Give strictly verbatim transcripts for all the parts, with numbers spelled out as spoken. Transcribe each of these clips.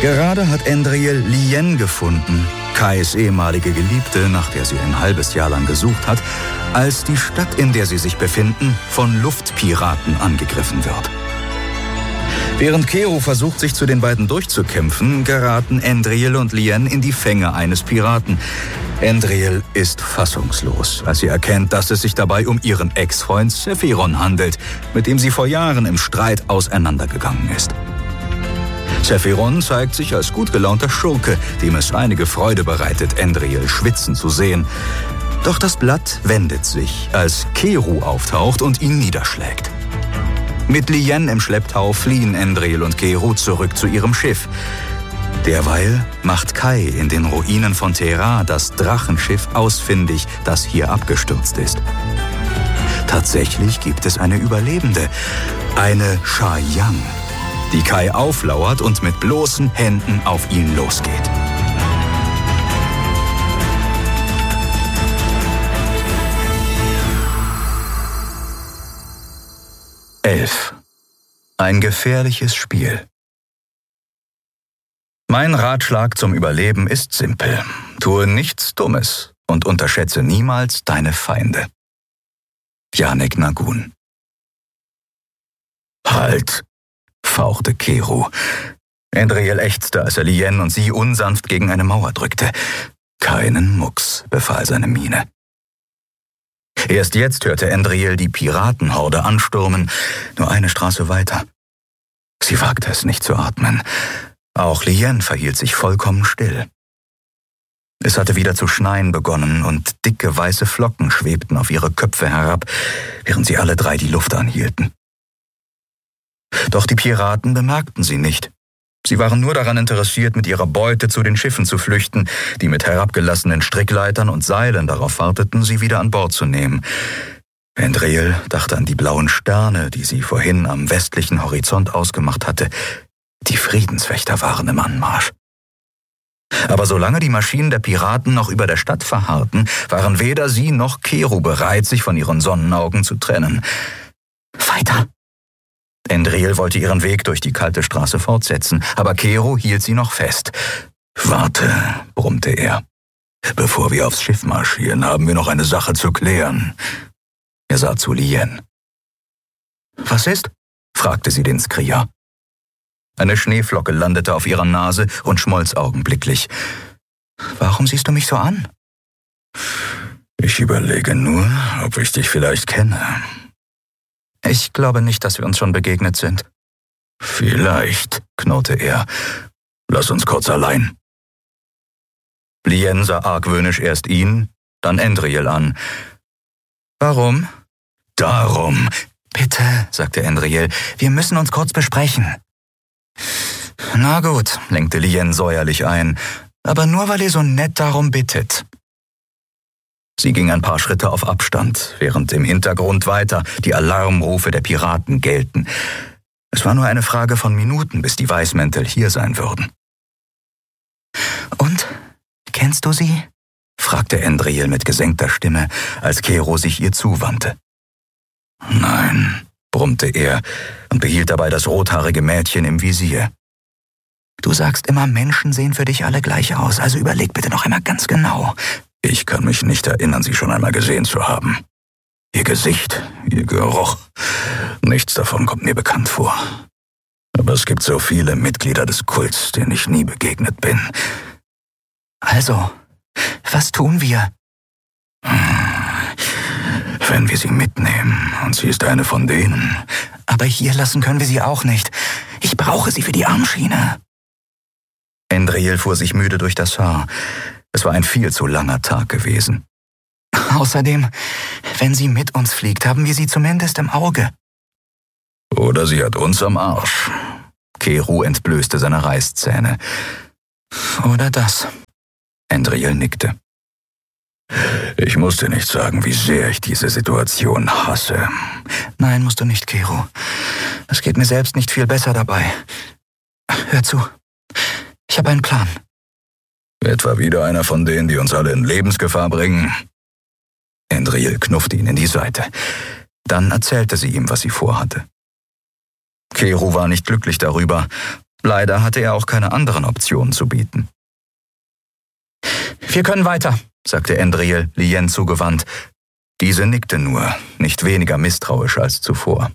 Gerade hat Endriel Lien gefunden, Kais ehemalige Geliebte, nach der sie ein halbes Jahr lang gesucht hat, als die Stadt, in der sie sich befinden, von Luftpiraten angegriffen wird. Während Kero versucht, sich zu den beiden durchzukämpfen, geraten Endriel und Lien in die Fänge eines Piraten. Endriel ist fassungslos, als sie erkennt, dass es sich dabei um ihren Ex-Freund Sephiron handelt, mit dem sie vor Jahren im Streit auseinandergegangen ist. Sephiron zeigt sich als gut gelaunter Schurke, dem es einige Freude bereitet, Endriel schwitzen zu sehen. Doch das Blatt wendet sich, als Kero auftaucht und ihn niederschlägt. Mit Lien im Schlepptau fliehen Endriel und Kero zurück zu ihrem Schiff. Derweil macht Kai in den Ruinen von Thera das Drachenschiff ausfindig, das hier abgestürzt ist. Tatsächlich gibt es eine Überlebende, eine Sha Yang, die Kai auflauert und mit bloßen Händen auf ihn losgeht. elf. Ein gefährliches Spiel. Mein Ratschlag zum Überleben ist simpel. Tue nichts Dummes und unterschätze niemals deine Feinde. Janek Nagun. Halt, fauchte Kero. Endriel ächzte, als er Lien und sie unsanft gegen eine Mauer drückte. Keinen Mucks, befahl seine Miene. Erst jetzt hörte Endriel die Piratenhorde anstürmen, nur eine Straße weiter. Sie wagte es nicht zu atmen. Auch Lien verhielt sich vollkommen still. Es hatte wieder zu schneien begonnen und dicke weiße Flocken schwebten auf ihre Köpfe herab, während sie alle drei die Luft anhielten. Doch die Piraten bemerkten sie nicht. Sie waren nur daran interessiert, mit ihrer Beute zu den Schiffen zu flüchten, die mit herabgelassenen Strickleitern und Seilen darauf warteten, sie wieder an Bord zu nehmen. Endriel dachte an die blauen Sterne, die sie vorhin am westlichen Horizont ausgemacht hatte. Die Friedenswächter waren im Anmarsch. Aber solange die Maschinen der Piraten noch über der Stadt verharrten, waren weder sie noch Kero bereit, sich von ihren Sonnenaugen zu trennen. Weiter! Endriel wollte ihren Weg durch die kalte Straße fortsetzen, aber Kero hielt sie noch fest. »Warte«, brummte er. »Bevor wir aufs Schiff marschieren, haben wir noch eine Sache zu klären.« Er sah zu Lien. »Was ist?« fragte sie den Skrier. Eine Schneeflocke landete auf ihrer Nase und schmolz augenblicklich. »Warum siehst du mich so an?« »Ich überlege nur, ob ich dich vielleicht kenne.« »Ich glaube nicht, dass wir uns schon begegnet sind.« »Vielleicht«, knurrte er. »Lass uns kurz allein.« Lien sah argwöhnisch erst ihn, dann Endriel an. »Warum?« »Darum.« »Bitte«, sagte Endriel, »wir müssen uns kurz besprechen.« »Na gut«, lenkte Lien säuerlich ein, »aber nur, weil ihr so nett darum bittet.« Sie ging ein paar Schritte auf Abstand, während im Hintergrund weiter die Alarmrufe der Piraten gellten. Es war nur eine Frage von Minuten, bis die Weißmäntel hier sein würden. »Und, kennst du sie?« fragte Endriel mit gesenkter Stimme, als Kero sich ihr zuwandte. »Nein«, brummte er und behielt dabei das rothaarige Mädchen im Visier. »Du sagst immer, Menschen sehen für dich alle gleich aus, also überleg bitte noch einmal ganz genau.« »Ich kann mich nicht erinnern, sie schon einmal gesehen zu haben. Ihr Gesicht, ihr Geruch, nichts davon kommt mir bekannt vor. Aber es gibt so viele Mitglieder des Kults, denen ich nie begegnet bin.« »Also, was tun wir?« »Wenn wir sie mitnehmen, und sie ist eine von denen.« »Aber hier lassen können wir sie auch nicht. Ich brauche sie für die Armschiene.« Endriel fuhr sich müde durch das Haar. Es war ein viel zu langer Tag gewesen. »Außerdem, wenn sie mit uns fliegt, haben wir sie zumindest im Auge.« »Oder sie hat uns am Arsch.« Kero entblößte seine Reißzähne. »Oder das.« Endriel nickte. »Ich muss dir nicht sagen, wie sehr ich diese Situation hasse.« »Nein, musst du nicht, Kero. Es geht mir selbst nicht viel besser dabei. Hör zu, ich habe einen Plan.« »Etwa wieder einer von denen, die uns alle in Lebensgefahr bringen?« Endriel knuffte ihn in die Seite. Dann erzählte sie ihm, was sie vorhatte. Kero war nicht glücklich darüber, Leider hatte er auch keine anderen Optionen zu bieten. »Wir können weiter«, sagte Andriel Lien zugewandt. Diese nickte nur, nicht weniger misstrauisch als zuvor.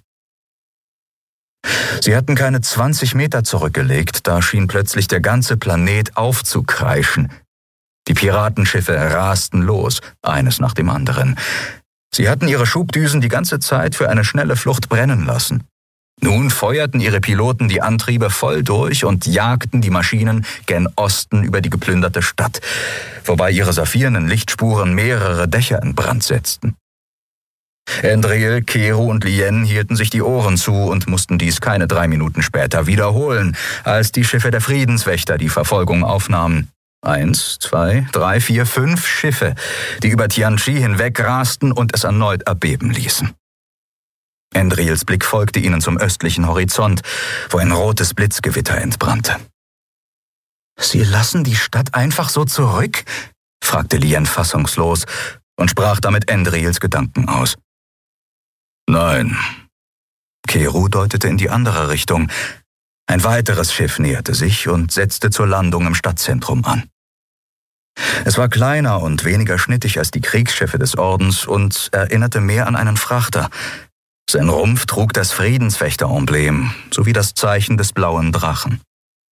Sie hatten keine zwanzig Meter zurückgelegt, da schien plötzlich der ganze Planet aufzukreischen. Die Piratenschiffe rasten los, eines nach dem anderen. Sie hatten ihre Schubdüsen die ganze Zeit für eine schnelle Flucht brennen lassen. Nun feuerten ihre Piloten die Antriebe voll durch und jagten die Maschinen gen Osten über die geplünderte Stadt, wobei ihre saphirnen Lichtspuren mehrere Dächer in Brand setzten. Andriel, Kero und Lien hielten sich die Ohren zu und mussten dies keine drei Minuten später wiederholen, als die Schiffe der Friedenswächter die Verfolgung aufnahmen. Eins, zwei, drei, vier, fünf Schiffe, die über Tianchi hinwegrasten und es erneut erbeben ließen. Andriels Blick folgte ihnen zum östlichen Horizont, wo ein rotes Blitzgewitter entbrannte. »Sie lassen die Stadt einfach so zurück?« fragte Lien fassungslos und sprach damit Andriels Gedanken aus. »Nein.« Kero deutete in die andere Richtung. Ein weiteres Schiff näherte sich und setzte zur Landung im Stadtzentrum an. Es war kleiner und weniger schnittig als die Kriegsschiffe des Ordens und erinnerte mehr an einen Frachter. Sein Rumpf trug das Friedenswächter-Emblem sowie das Zeichen des blauen Drachen.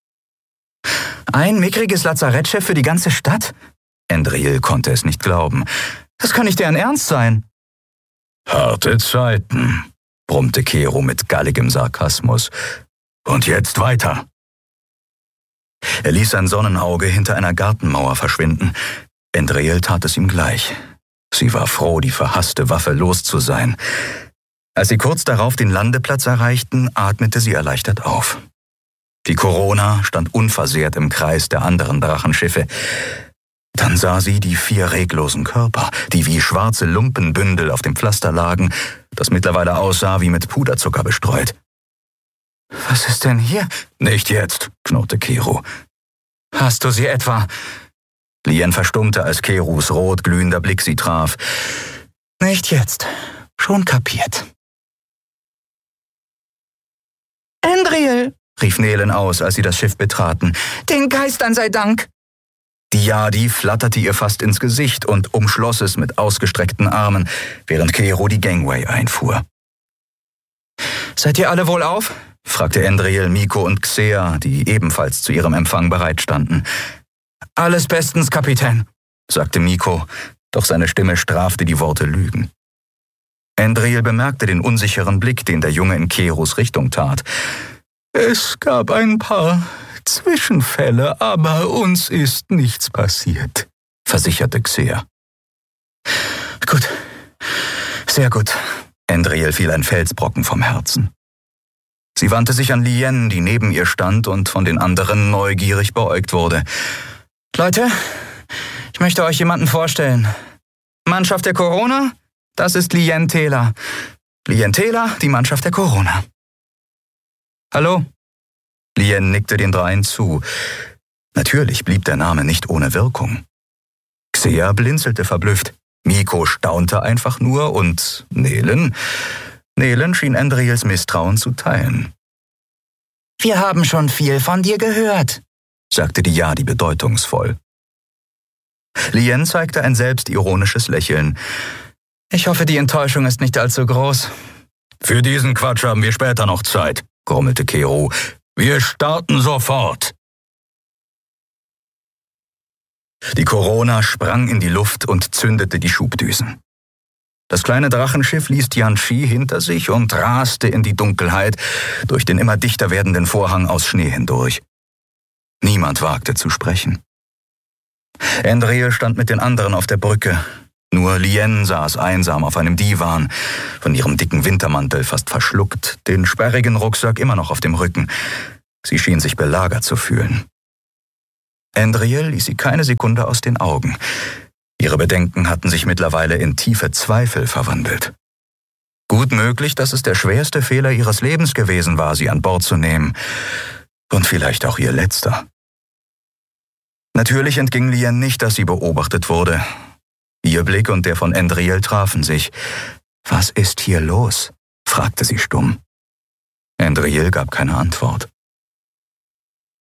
»Ein mickriges Lazarettschiff für die ganze Stadt?« Andriel konnte es nicht glauben. »Das kann nicht deren Ernst sein.« »Harte Zeiten«, brummte Kero mit galligem Sarkasmus. »Und jetzt weiter.« Er ließ sein Sonnenauge hinter einer Gartenmauer verschwinden. Andriel tat es ihm gleich. Sie war froh, die verhasste Waffe los zu sein. Als sie kurz darauf den Landeplatz erreichten, atmete sie erleichtert auf. Die Corona stand unversehrt im Kreis der anderen Drachenschiffe. Dann sah sie die vier reglosen Körper, die wie schwarze Lumpenbündel auf dem Pflaster lagen, das mittlerweile aussah wie mit Puderzucker bestreut. »Was ist denn hier?« »Nicht jetzt«, knurrte Kero. »Hast du sie etwa?« Lien verstummte, als Keros rot glühender Blick sie traf. »Nicht jetzt. Schon kapiert.« »Andriel«, rief Nelen aus, als sie das Schiff betraten. »Den Geistern sei Dank!« Die Jadi flatterte ihr fast ins Gesicht und umschloss es mit ausgestreckten Armen, während Kero die Gangway einfuhr. »Seid ihr alle wohlauf?« fragte Andriel, Miko und Xea, die ebenfalls zu ihrem Empfang bereitstanden. »Alles bestens, Kapitän«, sagte Miko, doch seine Stimme strafte die Worte Lügen. Andriel bemerkte den unsicheren Blick, den der Junge in Keros Richtung tat. »Es gab ein paar Zwischenfälle, aber uns ist nichts passiert«, versicherte Xea. »Gut, sehr gut.« Andriel fiel ein Felsbrocken vom Herzen. Sie wandte sich an Lien, die neben ihr stand und von den anderen neugierig beäugt wurde. »Leute, ich möchte euch jemanden vorstellen. Mannschaft der Corona, das ist Lien Taylor. Lien Taylor, die Mannschaft der Corona.« »Hallo?« Lien nickte den dreien zu. Natürlich blieb der Name nicht ohne Wirkung. Xea blinzelte verblüfft. Miko staunte einfach nur und Nelen... Nelen schien Andriels Misstrauen zu teilen. »Wir haben schon viel von dir gehört«, sagte die Jadi bedeutungsvoll. Lien zeigte ein selbstironisches Lächeln. »Ich hoffe, die Enttäuschung ist nicht allzu groß.« »Für diesen Quatsch haben wir später noch Zeit«, grummelte Kero. »Wir starten sofort.« Die Corona sprang in die Luft und zündete die Schubdüsen. Das kleine Drachenschiff ließ Tianchi hinter sich und raste in die Dunkelheit durch den immer dichter werdenden Vorhang aus Schnee hindurch. Niemand wagte zu sprechen. Andriel stand mit den anderen auf der Brücke. Nur Lien saß einsam auf einem Divan, von ihrem dicken Wintermantel fast verschluckt, den sperrigen Rucksack immer noch auf dem Rücken. Sie schien sich belagert zu fühlen. Andriel ließ sie keine Sekunde aus den Augen. Ihre Bedenken hatten sich mittlerweile in tiefe Zweifel verwandelt. Gut möglich, dass es der schwerste Fehler ihres Lebens gewesen war, sie an Bord zu nehmen. Und vielleicht auch ihr letzter. Natürlich entging Lien nicht, dass sie beobachtet wurde. Ihr Blick und der von Andriel trafen sich. »Was ist hier los?« fragte sie stumm. Andriel gab keine Antwort.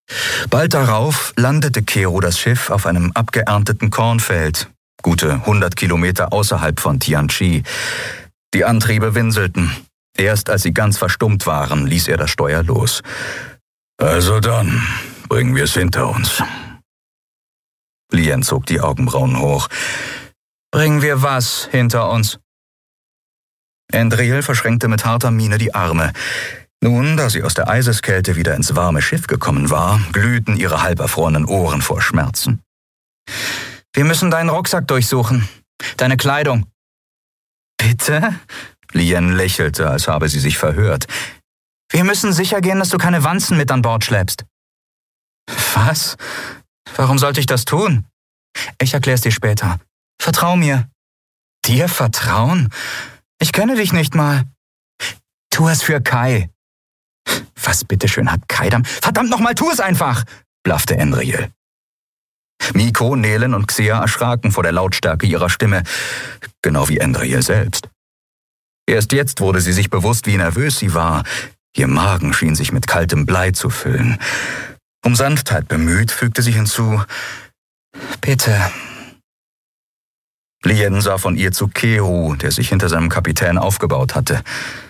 Bald darauf landete Kero das Schiff auf einem abgeernteten Kornfeld, gute hundert Kilometer außerhalb von Tianchi. Die Antriebe winselten. Erst als sie ganz verstummt waren, ließ er das Steuer los. »Also dann, bringen wir es hinter uns.« Lien zog die Augenbrauen hoch. »Bringen wir was hinter uns?« Andriel verschränkte mit harter Miene die Arme. Nun, da sie aus der Eiseskälte wieder ins warme Schiff gekommen war, glühten ihre halberfrorenen Ohren vor Schmerzen. »Wir müssen deinen Rucksack durchsuchen. Deine Kleidung.« »Bitte?« Lien lächelte, als habe sie sich verhört. »Wir müssen sicher gehen, dass du keine Wanzen mit an Bord schleppst.« »Was? Warum sollte ich das tun?« »Ich erklär's dir später. Vertrau mir.« »Dir vertrauen? Ich kenne dich nicht mal.« »Tu es für Kai.« »Was bitteschön hat Kai dann? Verdammt nochmal, tu es einfach!« blaffte Andriel. Miko, Nelen und Xea erschraken vor der Lautstärke ihrer Stimme, genau wie Andriel selbst. Erst jetzt wurde sie sich bewusst, wie nervös sie war. Ihr Magen schien sich mit kaltem Blei zu füllen. Um Sanftheit bemüht, fügte sie hinzu, »Bitte.« Lien sah von ihr zu Kero, der sich hinter seinem Kapitän aufgebaut hatte.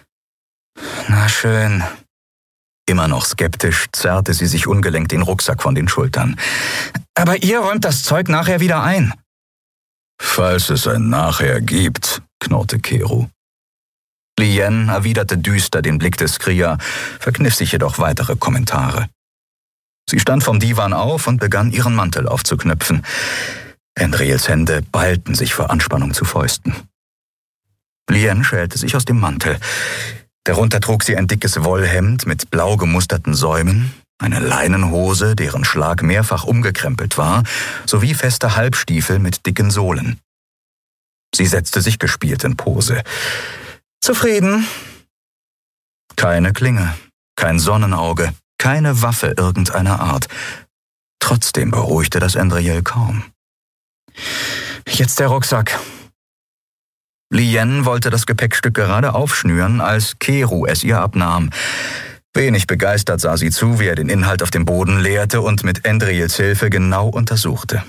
»Na schön.« Immer noch skeptisch zerrte sie sich ungelenkt den Rucksack von den Schultern. »Aber ihr räumt das Zeug nachher wieder ein.« »Falls es ein Nachher gibt«, knurrte Kero. Lien erwiderte düster den Blick des Kria, verkniff sich jedoch weitere Kommentare. Sie stand vom Divan auf und begann, ihren Mantel aufzuknöpfen. Andriels Hände ballten sich vor Anspannung zu Fäusten. Lien schälte sich aus dem Mantel. Darunter trug sie ein dickes Wollhemd mit blau gemusterten Säumen, eine Leinenhose, deren Schlag mehrfach umgekrempelt war, sowie feste Halbstiefel mit dicken Sohlen. Sie setzte sich gespielt in Pose. »Zufrieden?« Keine Klinge, kein Sonnenauge, keine Waffe irgendeiner Art. Trotzdem beruhigte das Andriel kaum. »Jetzt der Rucksack.« Lien wollte das Gepäckstück gerade aufschnüren, als Kero es ihr abnahm. Wenig begeistert sah sie zu, wie er den Inhalt auf dem Boden leerte und mit Andriels Hilfe genau untersuchte.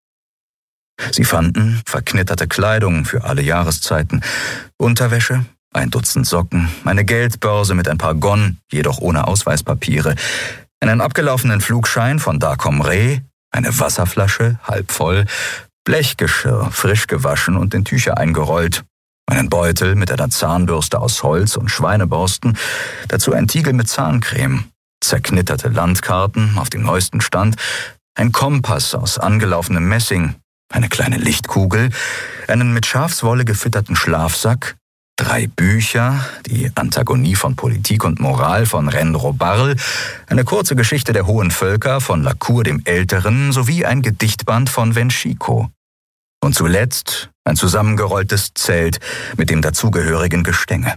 Sie fanden verknitterte Kleidung für alle Jahreszeiten, Unterwäsche, ein Dutzend Socken, eine Geldbörse mit ein paar Gon, jedoch ohne Ausweispapiere, einen abgelaufenen Flugschein von Dacom Re, eine Wasserflasche, halb voll, Blechgeschirr, frisch gewaschen und in Tücher eingerollt, einen Beutel mit einer Zahnbürste aus Holz und Schweineborsten, dazu ein Tiegel mit Zahncreme, zerknitterte Landkarten auf dem neuesten Stand, ein Kompass aus angelaufenem Messing, eine kleine Lichtkugel, einen mit Schafswolle gefütterten Schlafsack, drei Bücher, die Antagonie von Politik und Moral von Renro Barl, eine kurze Geschichte der hohen Völker von Lacour dem Älteren sowie ein Gedichtband von Venchico. Und zuletzt ein zusammengerolltes Zelt mit dem dazugehörigen Gestänge.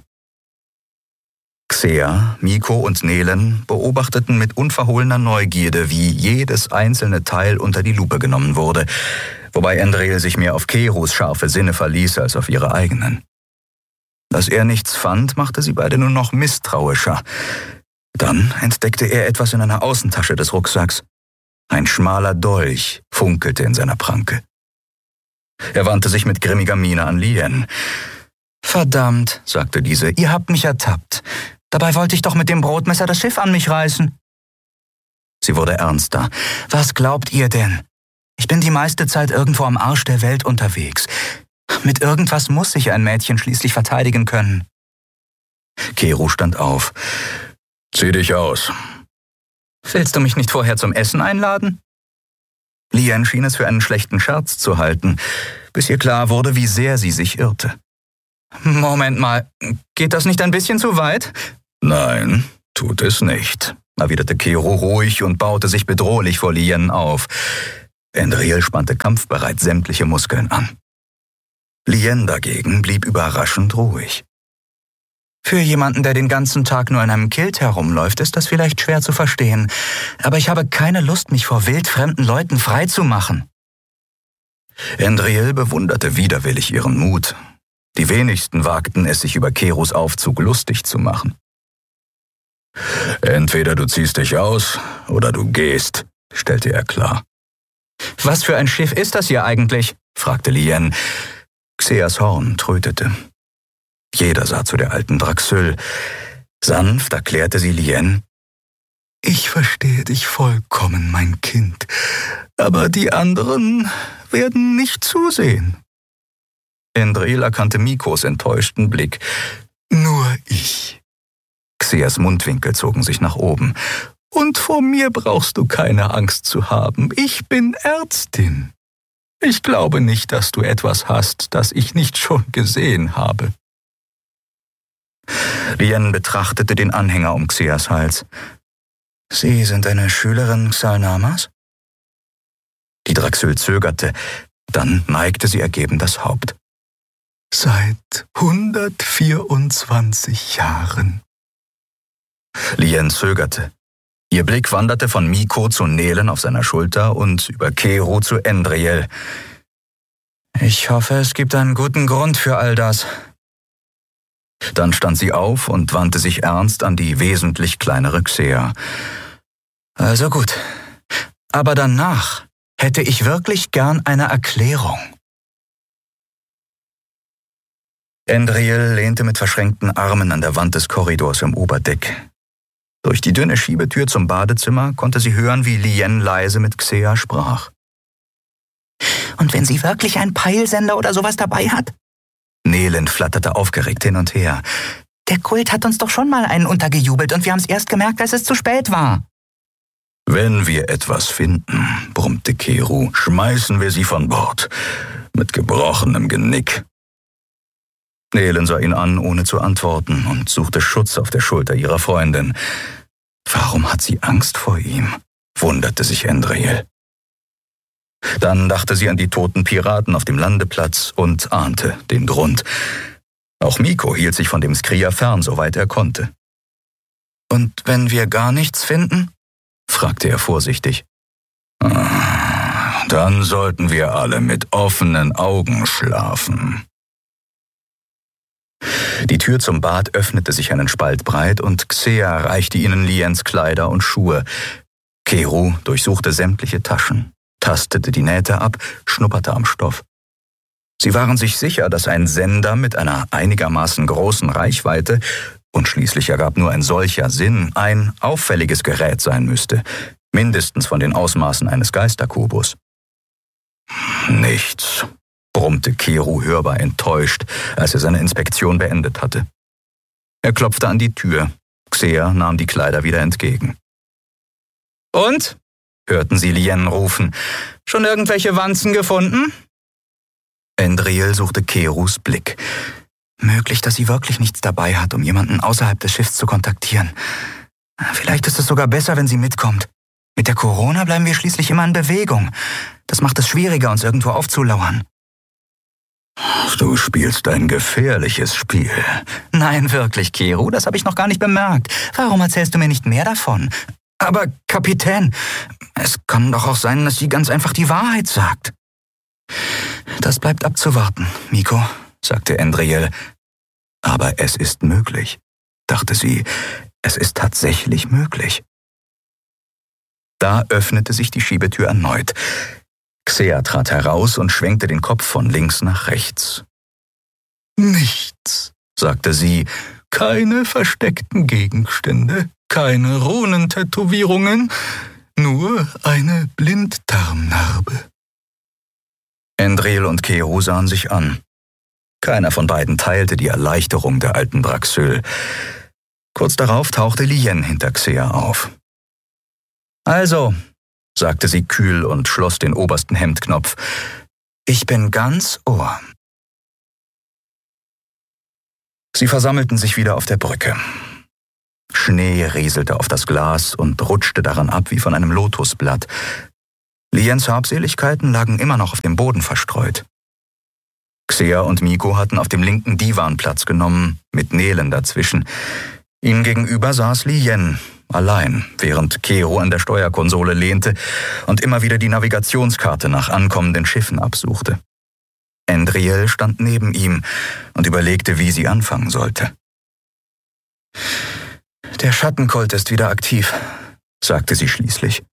Xea, Miko und Nelen beobachteten mit unverhohlener Neugierde, wie jedes einzelne Teil unter die Lupe genommen wurde, wobei Andriel sich mehr auf Keros scharfe Sinne verließ als auf ihre eigenen. Dass er nichts fand, machte sie beide nur noch misstrauischer. Dann entdeckte er etwas in einer Außentasche des Rucksacks. Ein schmaler Dolch funkelte in seiner Pranke. Er wandte sich mit grimmiger Miene an Lien. »Verdammt«, sagte diese, »ihr habt mich ertappt. Dabei wollte ich doch mit dem Brotmesser das Schiff an mich reißen.« Sie wurde ernster. »Was glaubt ihr denn? Ich bin die meiste Zeit irgendwo am Arsch der Welt unterwegs. Mit irgendwas muss sich ein Mädchen schließlich verteidigen können.« Kero stand auf. »Zieh dich aus.« »Willst du mich nicht vorher zum Essen einladen?« Lien schien es für einen schlechten Scherz zu halten, bis ihr klar wurde, wie sehr sie sich irrte. »Moment mal, geht das nicht ein bisschen zu weit?« »Nein, tut es nicht«, erwiderte Kero ruhig und baute sich bedrohlich vor Lien auf. Andriel spannte kampfbereit sämtliche Muskeln an. Lien dagegen blieb überraschend ruhig. »Für jemanden, der den ganzen Tag nur in einem Kilt herumläuft, ist das vielleicht schwer zu verstehen. Aber ich habe keine Lust, mich vor wildfremden Leuten freizumachen.« Andriel bewunderte widerwillig ihren Mut. Die wenigsten wagten es, sich über Keros Aufzug lustig zu machen. »Entweder du ziehst dich aus oder du gehst«, stellte er klar. »Was für ein Schiff ist das hier eigentlich?« fragte Lien. Xeas Horn trötete. Jeder sah zu der alten Draxyl. Sanft erklärte sie Lien: »Ich verstehe dich vollkommen, mein Kind, aber die anderen werden nicht zusehen.« Endril erkannte Mikos enttäuschten Blick. »Nur ich.« Xeas Mundwinkel zogen sich nach oben. »Und vor mir brauchst du keine Angst zu haben. Ich bin Ärztin. Ich glaube nicht, dass du etwas hast, das ich nicht schon gesehen habe.« Lien betrachtete den Anhänger um Xeas Hals. »Sie sind eine Schülerin Xal'Namas?« Die Draxyl zögerte, dann neigte sie ergeben das Haupt. »Seit hundertvierundzwanzig Jahren.« Lien zögerte. Ihr Blick wanderte von Miko zu Nelen auf seiner Schulter und über Kero zu Endriel. »Ich hoffe, es gibt einen guten Grund für all das.« Dann stand sie auf und wandte sich ernst an die wesentlich kleinere Xea. »Also gut, aber danach hätte ich wirklich gern eine Erklärung.« Endriel lehnte mit verschränkten Armen an der Wand des Korridors im Oberdeck. Durch die dünne Schiebetür zum Badezimmer konnte sie hören, wie Lien leise mit Xea sprach. »Und wenn sie wirklich einen Peilsender oder sowas dabei hat?« Nelen flatterte aufgeregt hin und her. »Der Kult hat uns doch schon mal einen untergejubelt und wir haben es erst gemerkt, als es zu spät war.« »Wenn wir etwas finden«, brummte Kero, »schmeißen wir sie von Bord. Mit gebrochenem Genick.« Nelen sah ihn an, ohne zu antworten, und suchte Schutz auf der Schulter ihrer Freundin. Warum hat sie Angst vor ihm? Wunderte sich Endriel. Dann dachte sie an die toten Piraten auf dem Landeplatz und ahnte den Grund. Auch Miko hielt sich von dem Skrier fern, soweit er konnte. »Und wenn wir gar nichts finden?« fragte er vorsichtig. »Dann sollten wir alle mit offenen Augen schlafen.« Die Tür zum Bad öffnete sich einen Spalt breit und Xea reichte ihnen Liens Kleider und Schuhe. Kero durchsuchte sämtliche Taschen, tastete die Nähte ab, schnupperte am Stoff. Sie waren sich sicher, dass ein Sender mit einer einigermaßen großen Reichweite, und schließlich ergab nur ein solcher Sinn, ein auffälliges Gerät sein müsste, mindestens von den Ausmaßen eines Geisterkubus. »Nichts«, brummte Kero hörbar enttäuscht, als er seine Inspektion beendet hatte. Er klopfte an die Tür. Xea nahm die Kleider wieder entgegen. »Und?«, hörten sie Lien rufen. »Schon irgendwelche Wanzen gefunden?« Endriel suchte Keros Blick. Möglich, dass sie wirklich nichts dabei hat, um jemanden außerhalb des Schiffs zu kontaktieren. Vielleicht ist es sogar besser, wenn sie mitkommt. Mit der Corona bleiben wir schließlich immer in Bewegung. Das macht es schwieriger, uns irgendwo aufzulauern.« »Du spielst ein gefährliches Spiel.« »Nein, wirklich, Kero, das habe ich noch gar nicht bemerkt. Warum erzählst du mir nicht mehr davon?« »Aber, Kapitän, es kann doch auch sein, dass sie ganz einfach die Wahrheit sagt.« »Das bleibt abzuwarten, Miko«, sagte Endriel. »Aber es ist möglich«, dachte sie. »Es ist tatsächlich möglich.« Da öffnete sich die Schiebetür erneut. Xea trat heraus und schwenkte den Kopf von links nach rechts. »Nichts«, sagte sie, »keine versteckten Gegenstände, keine Runentätowierungen, nur eine Blinddarmnarbe.« Endriel und Kero sahen sich an. Keiner von beiden teilte die Erleichterung der alten Draxyl. Kurz darauf tauchte Lien hinter Xea auf. »Also«, sagte sie kühl und schloss den obersten Hemdknopf, »ich bin ganz Ohr.« Sie versammelten sich wieder auf der Brücke. Schnee rieselte auf das Glas und rutschte daran ab wie von einem Lotusblatt. Liens Habseligkeiten lagen immer noch auf dem Boden verstreut. Xea und Miko hatten auf dem linken Divan Platz genommen, mit Nelen dazwischen. Ihnen gegenüber saß Lien, allein, während Kero an der Steuerkonsole lehnte und immer wieder die Navigationskarte nach ankommenden Schiffen absuchte. Endriel stand neben ihm und überlegte, wie sie anfangen sollte. Der Schattenkult ist wieder aktiv, sagte sie schließlich.